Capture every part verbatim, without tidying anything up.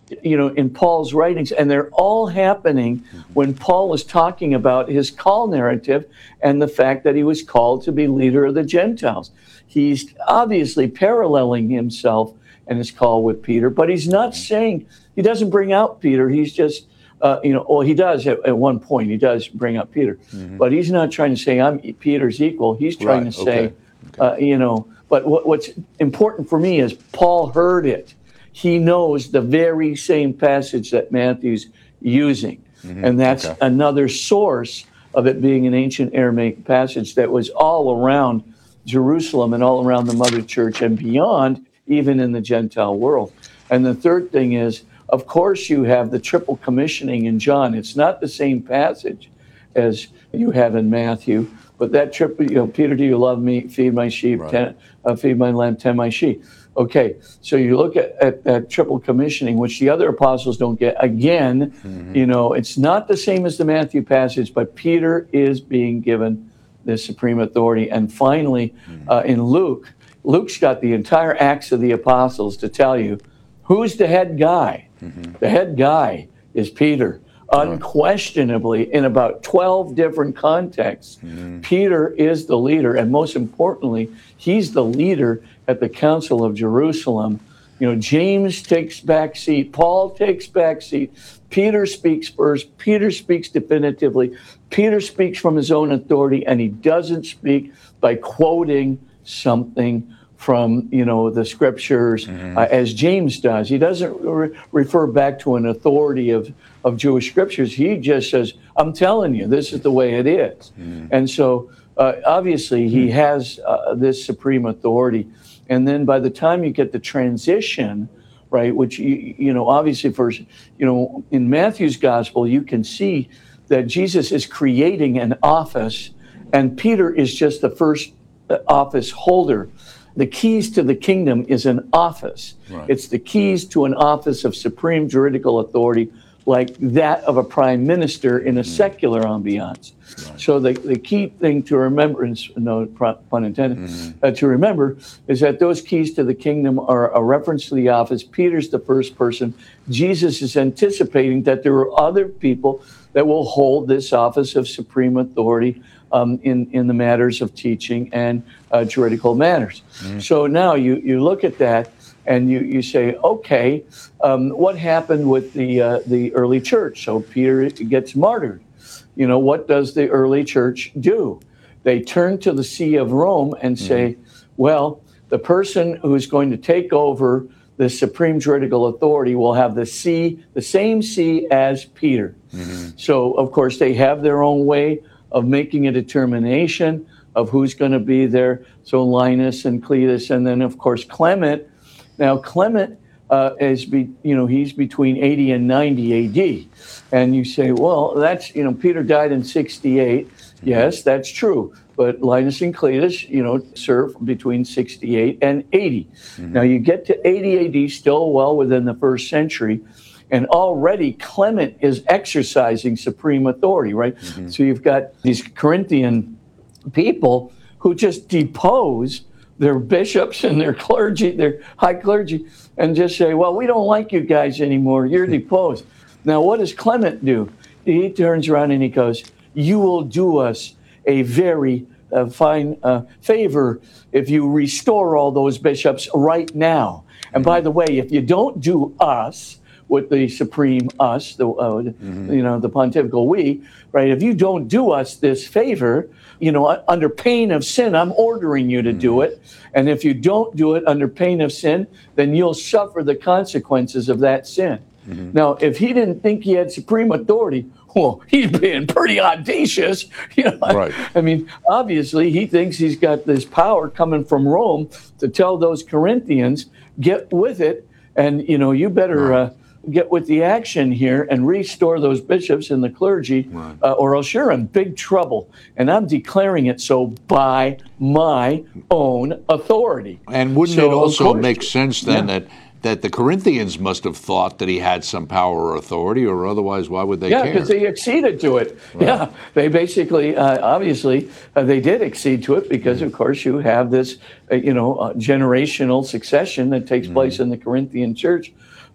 you know, in Paul's writings, and they're all happening when Paul is talking about his call narrative and the fact that he was called to be leader of the Gentiles. He's obviously paralleling himself and his call with Peter, but he's not saying, he doesn't bring out Peter. He's just, uh, you know, well, he does at, at one point, he does bring out Peter, mm-hmm. but he's not trying to say I'm Peter's equal. He's trying right. to say, okay. Okay. Uh, you know, but what, what's important for me is Paul heard it. He knows the very same passage that Matthew's using. Mm-hmm. And that's okay. another source of it being an ancient Aramaic passage that was all around Jerusalem and all around the mother church and beyond, even in the Gentile world. And the third thing is, of course, you have the triple commissioning in John. It's not the same passage as you have in Matthew, but that triple, you know, Peter, do you love me? Feed my sheep, right. ten, uh, feed my lamb, tend my sheep. Okay, so you look at, at, at triple commissioning, which the other apostles don't get. Again, mm-hmm. you know, it's not the same as the Matthew passage, but Peter is being given the supreme authority. And finally, mm-hmm. uh, in Luke, Luke's got the entire Acts of the Apostles to tell you who's the head guy. Mm-hmm. The head guy is Peter. Unquestionably, in about twelve different contexts, mm-hmm. Peter is the leader, and most importantly, he's the leader at the Council of Jerusalem. You know, James takes back seat, Paul takes back seat, Peter speaks first, Peter speaks definitively, Peter speaks from his own authority, and he doesn't speak by quoting something from, you know, the scriptures, mm-hmm. uh, as James does. He doesn't re- refer back to an authority of, of Jewish scriptures. He just says, I'm telling you, this is the way it is. Mm-hmm. And so, uh, obviously, he has uh, this supreme authority. And then by the time you get the transition, right, which, you, you know, obviously, first, you know, in Matthew's gospel, you can see that Jesus is creating an office, and Peter is just the first office holder. The keys to the kingdom is an office. Right. It's the keys to an office of supreme juridical authority, like that of a prime minister in a mm. secular ambiance. Right. So the, the key thing to remember, and no pun intended, mm-hmm. uh, to remember is that those keys to the kingdom are a reference to the office. Peter's the first person. Jesus is anticipating that there are other people that will hold this office of supreme authority Um, in, in the matters of teaching and uh, juridical matters. Mm. So now you, you look at that and you, you say, okay, um, what happened with the uh, the early church? So Peter gets martyred. You know, what does the early church do? They turn to the See of Rome and say, mm. well, the person who's going to take over the supreme juridical authority will have the see, the same see as Peter. Mm-hmm. So, of course, they have their own way of making a determination of who's going to be there. So Linus and Cletus, and then of course Clement. Now Clement uh, is, be, you know, he's between eighty and ninety A D, and you say, well, that's, you know, Peter died in sixty-eight. Yes, that's true. But Linus and Cletus, you know, serve between sixty-eight and eighty. Mm-hmm. Now you get to eighty A D, still well within the first century. And already Clement is exercising supreme authority, right? Mm-hmm. So you've got these Corinthian people who just depose their bishops and their clergy, their high clergy, and just say, well, we don't like you guys anymore. You're deposed. Now, what does Clement do? He turns around and he goes, you will do us a very uh, fine uh, favor if you restore all those bishops right now. And by the way, if you don't do us, with the supreme us, the uh, mm-hmm. you know, the pontifical we, right? If you don't do us this favor, you know, under pain of sin, I'm ordering you to mm-hmm. do it. And if you don't do it under pain of sin, then you'll suffer the consequences of that sin. Mm-hmm. Now, if he didn't think he had supreme authority, well, he's being pretty audacious. You know, right. I mean, obviously, he thinks he's got this power coming from Rome to tell those Corinthians, get with it, and you know, you better. Right. Uh, get with the action here and restore those bishops and the clergy, right. uh, or else you're in big trouble. And I'm declaring it so by my own authority. And wouldn't so, it also course, make sense then yeah. that that the Corinthians must have thought that he had some power or authority, or otherwise why would they yeah, care? Yeah, because they acceded to it. Right. Yeah, they basically, uh, obviously, uh, they did accede to it because, mm. of course, you have this, uh, you know, uh, generational succession that takes mm. place in the Corinthian church.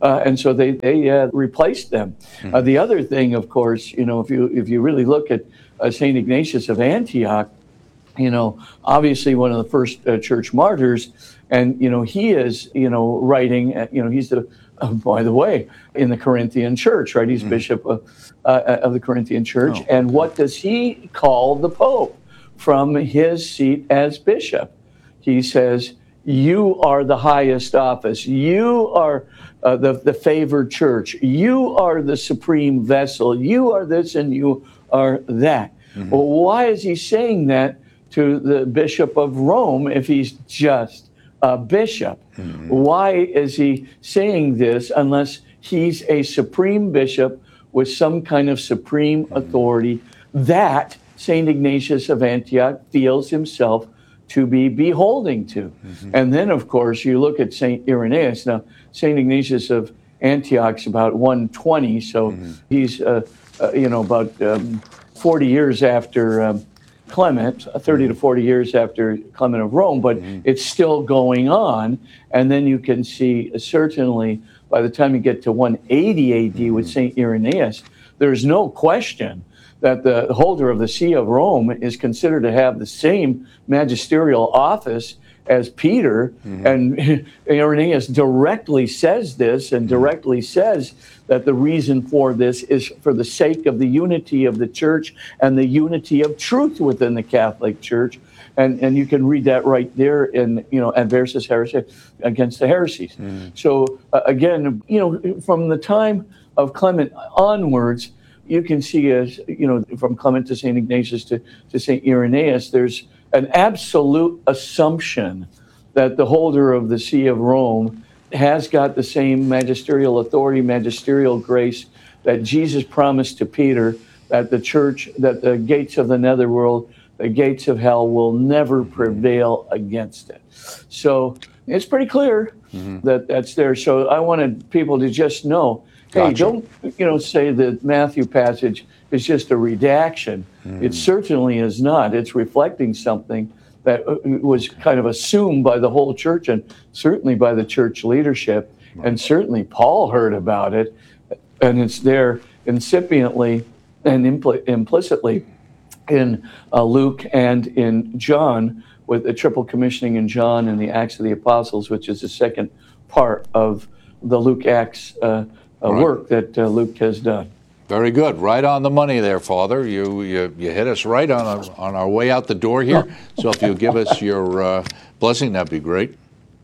Uh, and so they they uh, replaced them. Mm-hmm. Uh, the other thing, of course, you know, if you if you really look at uh, Saint Ignatius of Antioch, you know, obviously one of the first uh, church martyrs, and you know he is you know writing. Uh, you know, he's the uh, by the way in the Corinthian church, right? He's mm-hmm. bishop of, uh, of the Corinthian church, oh. and what does he call the Pope from his seat as bishop? He says, "You are the highest office. You are." Uh, the, the favored church. You are the supreme vessel. You are this and you are that. Mm-hmm. Well, why is he saying that to the Bishop of Rome if he's just a bishop? Mm-hmm. Why is he saying this unless he's a supreme bishop with some kind of supreme mm-hmm. authority that Saint Ignatius of Antioch feels himself to be beholding to? Mm-hmm. And then, of course, you look at Saint Irenaeus. Now, Saint Ignatius of Antioch's about one twenty, so mm-hmm. he's, uh, uh, you know, about um, forty years after um, Clement, uh, thirty mm-hmm. to forty years after Clement of Rome, but mm-hmm. it's still going on. And then you can see, uh, certainly, by the time you get to one eighty A D mm-hmm. with Saint Irenaeus, there's no question that the holder of the See of Rome is considered to have the same magisterial office as Peter. Mm-hmm. And Irenaeus directly says this and directly says that the reason for this is for the sake of the unity of the church and the unity of truth within the Catholic Church. And and you can read that right there in, you know, Adversus Heresy, against the heresies. Mm-hmm. So uh, again, you know, from the time of Clement onwards, you can see, as you know, from Clement to Saint Ignatius to, to Saint Irenaeus, there's an absolute assumption that the holder of the See of Rome has got the same magisterial authority, magisterial grace that Jesus promised to Peter, that the church, that the gates of the netherworld, the gates of hell will never prevail against it. So it's pretty clear mm-hmm. that that's there. So I wanted people to just know, hey, gotcha. Don't, you know, say the Matthew passage is just a redaction. Mm. It certainly is not. It's reflecting something that was kind of assumed by the whole church and certainly by the church leadership. Right. And certainly Paul heard about it. And it's there incipiently and impl- implicitly in uh, Luke and in John, with the triple commissioning in John and the Acts of the Apostles, which is the second part of the Luke Acts uh, uh, right. work that uh, Luke has done. Very good. Right on the money there, Father. You you, you hit us right on our, on our way out the door here. So if you give us your uh, blessing, that'd be great.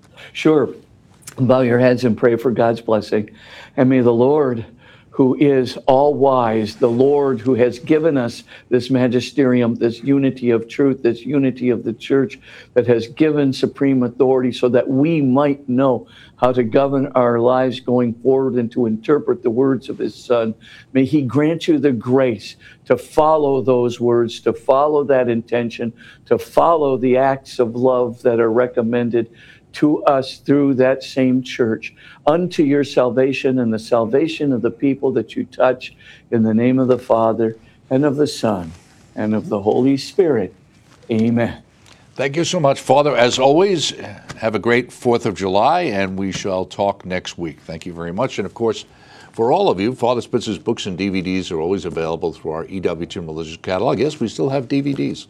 Sure. Bow your heads and pray for God's blessing. And may the Lord, who is all-wise, the Lord who has given us this magisterium, this unity of truth, this unity of the church that has given supreme authority so that we might know how to govern our lives going forward and to interpret the words of his Son. May he grant you the grace to follow those words, to follow that intention, to follow the acts of love that are recommended to us through that same church, unto your salvation and the salvation of the people that you touch, in the name of the Father, and of the Son, and of the Holy Spirit. Amen. Thank you so much, Father. As always, have a great fourth of July, and we shall talk next week. Thank you very much. And, of course, for all of you, Father Spitzer's books and D V Ds are always available through our E W T N Religious Catalog. Yes, we still have D V Ds.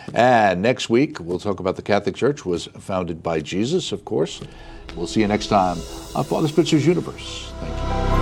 And next week, we'll talk about the Catholic Church was founded by Jesus, of course. We'll see you next time on Father Spitzer's Universe. Thank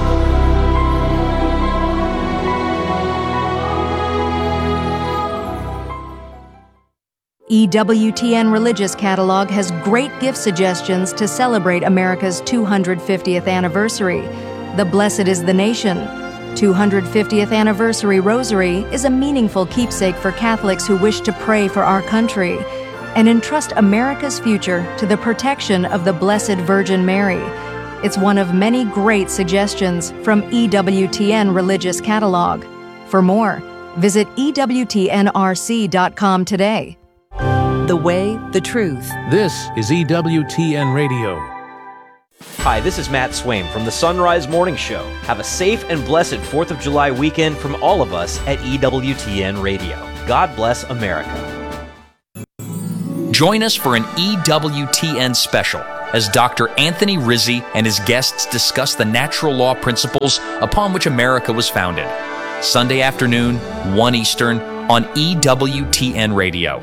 you. E W T N Religious Catalog has great gift suggestions to celebrate America's two hundred fiftieth anniversary. The Blessed is the Nation. two hundred fiftieth Anniversary Rosary is a meaningful keepsake for Catholics who wish to pray for our country and entrust America's future to the protection of the Blessed Virgin Mary. It's one of many great suggestions from E W T N Religious Catalog. For more, visit E W T N R C dot com today. The Way, the Truth. This is E W T N Radio. Hi, this is Matt Swaim from the Sunrise Morning Show. Have a safe and blessed fourth of July weekend from all of us at E W T N Radio. God bless America. Join us for an E W T N special. as Doctor Anthony Rizzi and his guests discuss the natural law principles upon which America was founded. Sunday afternoon, one Eastern, on E W T N Radio.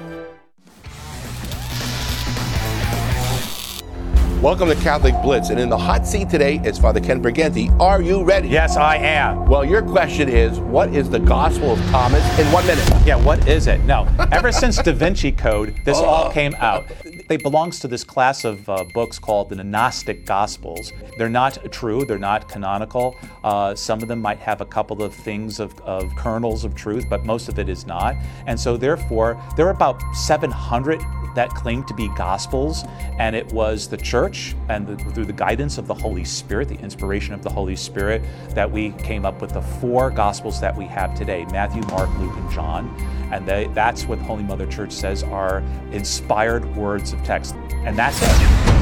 Welcome to Catholic Blitz, and in the hot seat today is Father Ken Briganti. Are you ready? Yes, I am. Well, your question is, what is the Gospel of Thomas in one minute? Yeah, what is it? No, ever since Da Vinci Code, this oh. all came out. It belongs to this class of uh, books called the Gnostic Gospels. They're not true, they're not canonical. Uh, some of them might have a couple of things of, of kernels of truth, but most of it is not. And so therefore, there are about seven hundred that claim to be Gospels, and it was the church and the, through the guidance of the Holy Spirit, the inspiration of the Holy Spirit, that we came up with the four Gospels that we have today, Matthew, Mark, Luke, and John. And they, that's what Holy Mother Church says are inspired words of text. And that's it.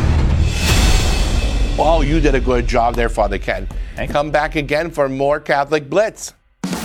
Oh, you did a good job there, Father Ken. Thank Come you. back again for more Catholic Blitz.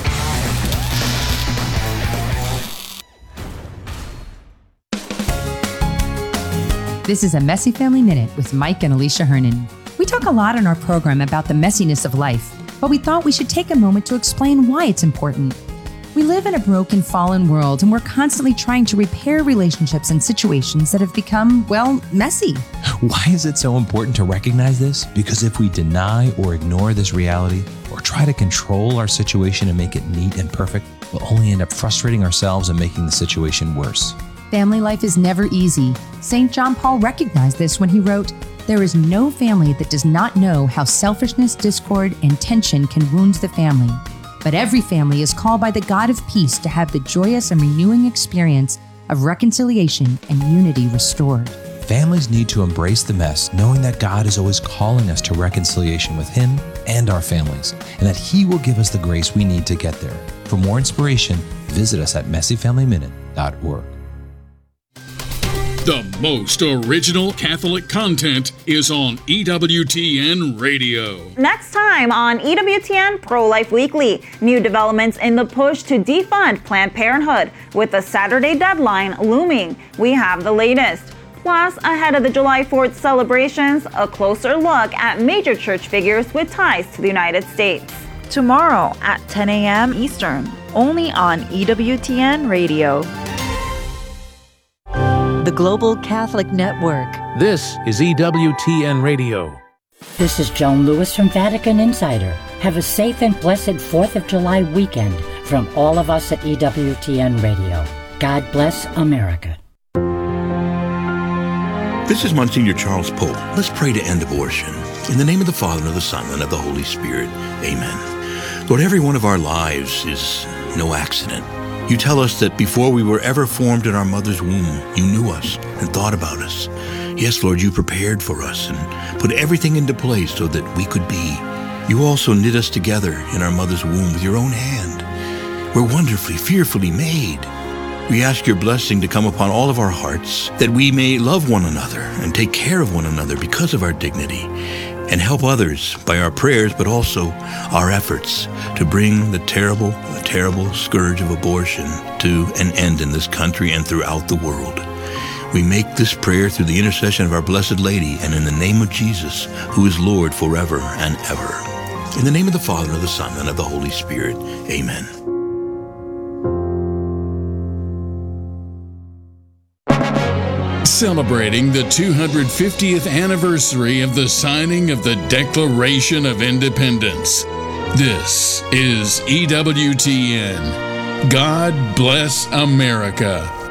This is a Messy Family Minute with Mike and Alicia Hernan. We talk a lot in our program about the messiness of life, but we thought we should take a moment to explain why it's important. We live in a broken, fallen world, and we're constantly trying to repair relationships and situations that have become, well, messy. Why is it so important to recognize this? Because if we deny or ignore this reality, or try to control our situation and make it neat and perfect, we'll only end up frustrating ourselves and making the situation worse. Family life is never easy. Saint John Paul recognized this when he wrote, "There is no family that does not know how selfishness, discord, and tension can wound the family. But every family is called by the God of peace to have the joyous and renewing experience of reconciliation and unity restored." Families need to embrace the mess, knowing that God is always calling us to reconciliation with Him and our families, and that He will give us the grace we need to get there. For more inspiration, visit us at messy family minute dot org. The most original Catholic content is on E W T N Radio. Next time on E W T N Pro-Life Weekly, new developments in the push to defund Planned Parenthood. With the Saturday deadline looming, we have the latest. Plus, ahead of the July fourth celebrations, a closer look at major church figures with ties to the United States. Tomorrow at ten a.m. Eastern, only on E W T N Radio. The Global Catholic Network. This is E W T N Radio. This is Joan Lewis from Vatican Insider. Have a safe and blessed fourth of July weekend from all of us at E W T N Radio. God bless America. This is Monsignor Charles Pope. Let's pray to end abortion. In the name of the Father, and of the Son, and of the Holy Spirit. Amen. Lord, every one of our lives is no accident. You tell us that before we were ever formed in our mother's womb, you knew us and thought about us. Yes, Lord, you prepared for us and put everything into place so that we could be. You also knit us together in our mother's womb with your own hand. We're wonderfully, fearfully made. We ask your blessing to come upon all of our hearts, that we may love one another and take care of one another because of our dignity, and help others by our prayers, but also our efforts to bring the terrible, the terrible scourge of abortion to an end in this country and throughout the world. We make this prayer through the intercession of our Blessed Lady and in the name of Jesus, who is Lord forever and ever. In the name of the Father, and of the Son, and of the Holy Spirit. Amen. Celebrating the two hundred fiftieth anniversary of the signing of the Declaration of Independence. This is E W T N. God bless America.